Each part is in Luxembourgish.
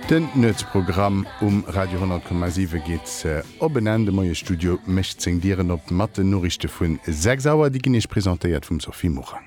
Den Netzprogramm Radio 10,7 geht's op benende moie Studio mecht dieren op Matte Norrichte vun 6 Auer, die ginnig präsentiert vum Sophie Morang.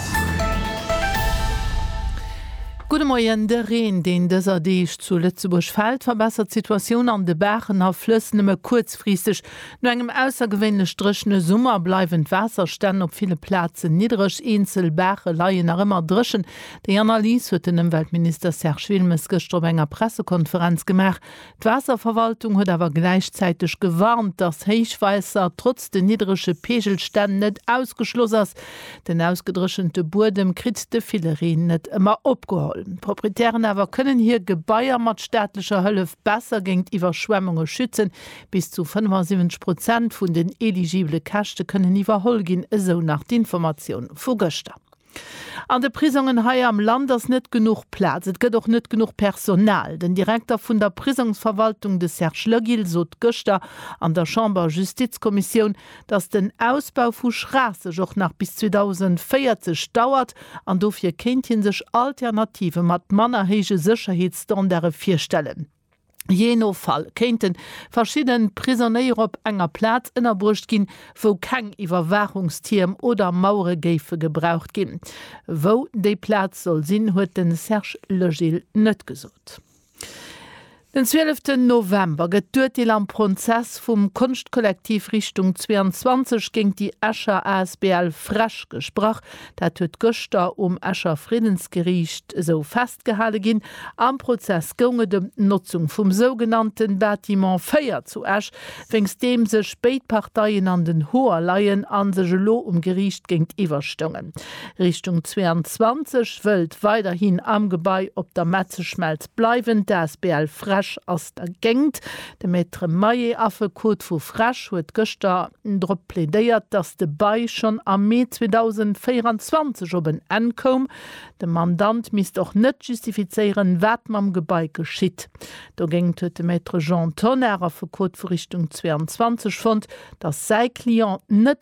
Gute Morgen, der Rhein, den dieser Deich zu Lützeburg fällt, verbessert die Situation an den Bergen auf Flüssen immer kurzfristig. Nur einem außergewöhnlich strichenden Sommer bleiben Wasserstände auf viele Plätze niedrig, Insel, Berge, Laien noch immer drischen. Die Analyse hat dem Weltminister Serge Wilmes gestern bei einer Pressekonferenz gemacht. Die Wasserverwaltung hat aber gleichzeitig gewarnt, dass Heichwasser trotz der niedrigen Pegelstände nicht ausgeschlossen ist. Den ausgedrischenden Boden kriegt die viele Rhein nicht immer abgeholt. Proprietären aber können hier Gebäier mat staatlicher Hölf besser gegen Überschwemmungen schützen. Bis zu 75% von den eligible Kächte können überholgin, so nach der Information von gestern. An de Prisungen haier am Land ass net genug Platz, et gëtt auch net genug Personal. Den Direktor vun der Prisungsverwaltung de Serge Lögil sot gëster an der Chamber Justizkommission, dats den Ausbau vu Strasse joch nach bis 2040 dauert, an dofir Kindchen sech Alternative mat mannerhege Sicherheitsstandare firstellen. Jeno Fall kennten verschieden Prisonnier op enger Platz innerbrucht gin, wo kein Überwachungstierm oder Mauregäfe gebraucht gin. Wo de Platz soll sinn, huet den Serge Lögil net gesot. Den 12. November getört am Prozess vom Kunstkollektiv Richtung 22 ging die Escher ASBL Frasch gesprochen. Dat huet gestern Escher Friedensgericht so festgehalten gin. Am Prozess ginge de Nutzung vom sogenannten Bâtiment Feier zu Esch, wenn's dem se Spätparteien an den Hoher Laien an se Gelo Gericht ging iwwerstungen. Richtung 22 wölt weiterhin am Gebäi op der Metzeschmelz bleiben, der ASBL Frasch aus der Gegend. Der Maitre Maillet Affekot vu Frasch huet gestern drop plädeiert, dass de Bei schon am Mai 2024 oben ankom. Der Mandant misst auch net justifizieren, wat mam Gebäi geschitt. Da ging de Maitre Jean Tonner Affekot vu Richtung 22 fand, dass sei Klient net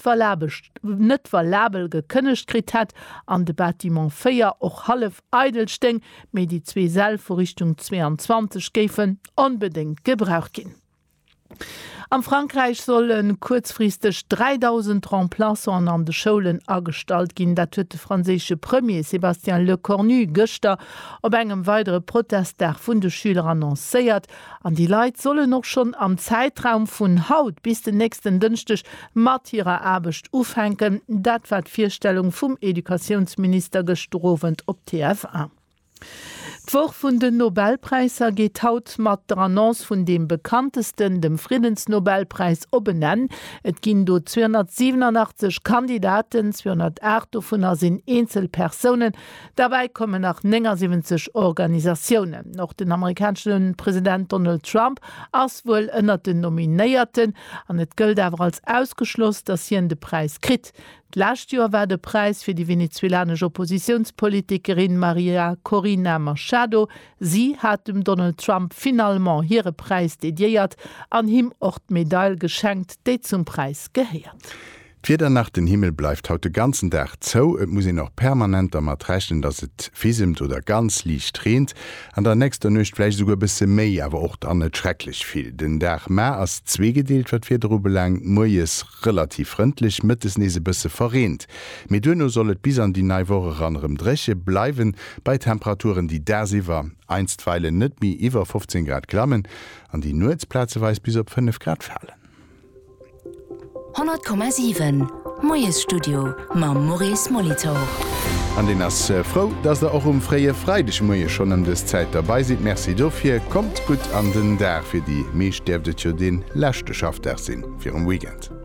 valabel gekënnecht krit hat an de Bâtiment Feier och half Eidelsteng, me die zwei Sel vor Richtung 22 gefen unbedingt gebraucht gehen. Am Frankreich sollen kurzfristig 3000 Remplaçants an de Schulen angestalt gin, dat huet de franzésische Premier Sébastien Lecornu gestern op engem weitere Protesttag vun de Schüler annoncéiert. An die Leiit sollen noch schon am Zeitraum vun Haut bis den nächsten Dünstech mat ihrer Arbecht ufhängen. Dat war d'Vierstellung vum Edukationsminister gestrowen op TF1. D'Woch vun den Nobelpreiser geht haut mat der Annonce vun dem bekanntesten, dem Friedensnobelpreis obennen. Et ginn do 287 Kandidaten, 208 vunner sinn Einzelpersonen. Dabei kommen nach 79 Organisationen. Noch den amerikanischen Präsident Donald Trump ass wohl ënner den Nominéierten, an et gëlt awer als ausgeschloss, dass hien de Preis krit. Last Jahr war der Preis für die venezuelanische Oppositionspolitikerin Maria Corina Machado. Sie hat dem Donald Trump finalement ihren Preis dediert, an ihm auch die Medaille geschenkt, die zum Preis gehört. Wieder nach den Himmel bleibt heute den ganzen Tag zu. Es muss noch permanent damit rechnen, dass es fiesemt oder ganz leicht regnet. An der nächsten Nacht vielleicht sogar ein bisschen mehr, aber auch dann nicht schrecklich viel. Den Tag mehr als 2 gedeelt wird für darüber lang. Morgens relativ freundlich, mittags ein bisschen verregnet. Mit dünner soll es bis an die neue Woche anderem Dresche bleiben, bei Temperaturen, die da sie war. Einstweilen nicht mehr über 15 Grad klammen. An die Nutzplätze weiß bis auf 5 Grad fallen. 100,7 Moyes Studio ma Maurice Molitor. An den as Frau, dass er auch freie Freitag Moie schon an des Zeit dabei sieht. Merci dafür. Kommt gut an den Tag für die Meesterfte den Lächte schafft er sinn für ein Weekend.